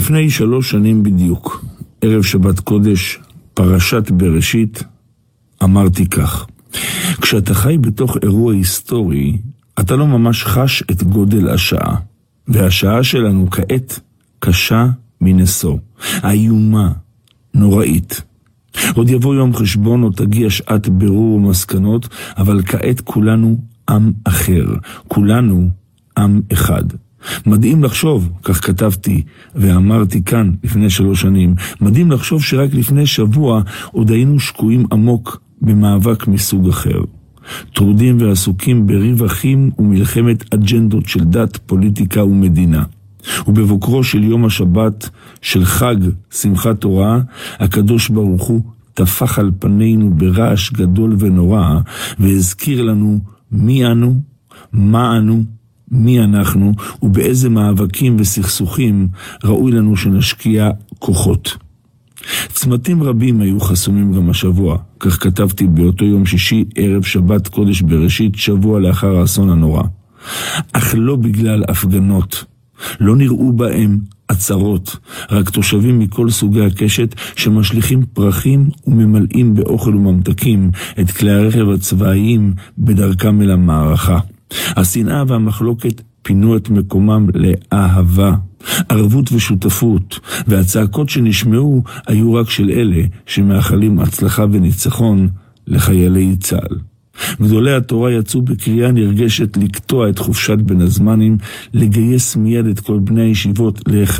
לפני 3 שנים בדיוק, ערב שבת קודש, פרשת בראשית, אמרתי כך: כשאתה חי בתוך אירוע היסטורי, אתה לא ממש חש את גודל השעה. והשעה שלנו כעת קשה מנשוא, איומה, נוראית. עוד יבוא יום חשבון או תגיע שעת בירור ומסקנות, אבל כעת כולנו עם אחר, כולנו עם אחד. מדהים לחשוב, כך כתבתי ואמרתי כאן לפני 3 שנים, מדהים לחשוב שרק לפני שבוע עוד היינו שקועים עמוק במאבק מסוג אחר. טרודים ועסוקים בריב אחים ומלחמת אג'נדות של דת, פוליטיקה ומדינה. ובבוקרו של יום השבת של חג שמחת תורה, הקדוש ברוך הוא טפח על פנינו ברעש גדול ונורא, והזכיר לנו מי אנו, מה אנו, מי אנחנו, ובאיזה מאבקים וסכסוכים ראוי לנו שנשקיע כוחות. צמתים רבים היו חסומים גם השבוע, כך כתבתי באותו יום שישי, ערב שבת קודש בראשית, שבוע לאחר האסון הנורא. אך לא בגלל הפגנות, לא נראו בהם עצרות, רק תושבים מכל סוגי הקשת שמשליכים פרחים וממלאים באוכל וממתקים את כלי הרכב הצבאיים בדרכם אל המערכה. השנאה והמחלוקת פינו את מקומם לאהבה, ערבות ושותפות, והצעקות שנשמעו היו רק של אלה שמאחלים הצלחה וניצחון לחיילי צה"ל. גדולי התורה יצאו בקריאה נרגשת לקטוע את חופשת בין הזמנים, לגייס מיד את כל בני הישיבות